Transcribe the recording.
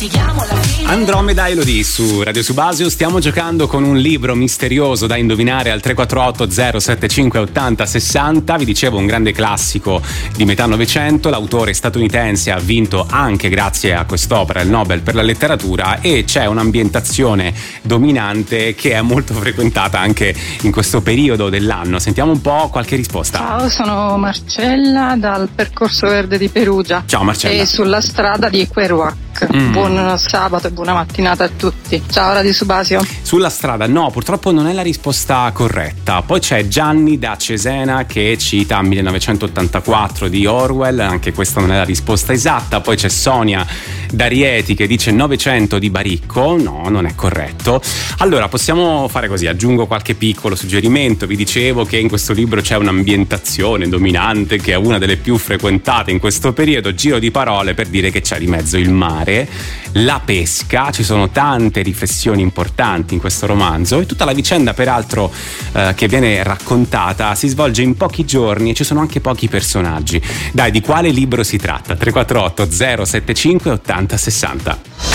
Andromeda Elodie su Radio Subasio. Stiamo giocando con un libro misterioso da indovinare al 348 075 80 60. Vi dicevo, un grande classico di metà Novecento. L'autore statunitense ha vinto anche grazie a quest'opera il Nobel per la letteratura, e c'è un'ambientazione dominante che è molto frequentata anche in questo periodo dell'anno. Sentiamo un po' qualche risposta. Ciao, sono Marcella dal Percorso Verde di Perugia. Ciao Marcella. E sulla strada di Kerouac. Buon sabato e buona mattinata a tutti. Ciao Radio Subasio. Sulla strada no, purtroppo non è la risposta corretta. Poi c'è Gianni da Cesena che cita 1984 di Orwell, anche questa non è la risposta esatta. Poi c'è Sonia da Rieti che dice 900 di Baricco, no, non è corretto. Allora possiamo fare così, aggiungo qualche piccolo suggerimento. Vi dicevo che in questo libro c'è un'ambientazione dominante che è una delle più frequentate in questo periodo. Giro di parole per dire che c'è di mezzo il mare, la pesca, ci sono tante riflessioni importanti in questo romanzo, e tutta la vicenda peraltro che viene raccontata si svolge in pochi giorni e ci sono anche pochi personaggi. Dai, di quale libro si tratta? 348 075 80 60.